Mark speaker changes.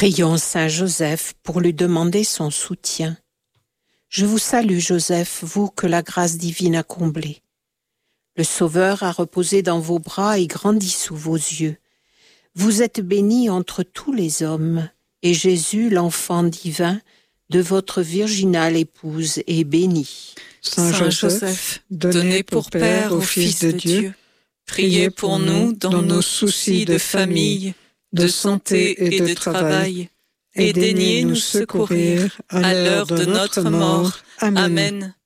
Speaker 1: Prions Saint Joseph pour lui demander son soutien. Je vous salue Joseph, vous que la grâce divine a comblé. Le Sauveur a reposé dans vos bras et grandi sous vos yeux. Vous êtes bénie entre tous les hommes, et Jésus, l'enfant divin, de votre virginale épouse, est béni.
Speaker 2: Saint Joseph, donné pour Père au Fils de Dieu, priez pour nous dans nos soucis de famille, de santé et de travail, et daignez nous secourir à l'heure de notre mort. Amen.